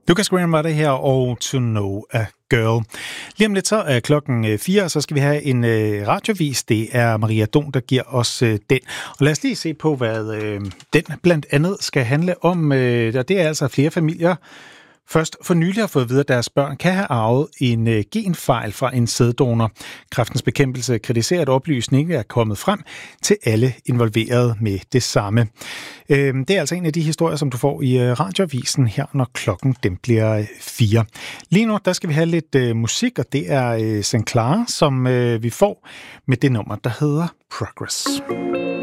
Lucas Graham var det her, og To Know a Girl. Lige om lidt så er klokken 4, så skal vi have en radiovis. Det er Maria Don, der giver os den. Og lad os lige se på, hvad den blandt andet skal handle om. Og det er altså flere familier, først for nylig har fået at vide, at deres børn kan have arvet en genfejl fra en sæddonor. Kræftens Bekæmpelse kritiserer, at oplysningen er kommet frem til alle involverede med det samme. Det er altså en af de historier, som du får i radioavisen her, når klokken den bliver 4. Lige nu, der skal vi have lidt musik, og det er St. Clara, som vi får med det nummer, der hedder Progress.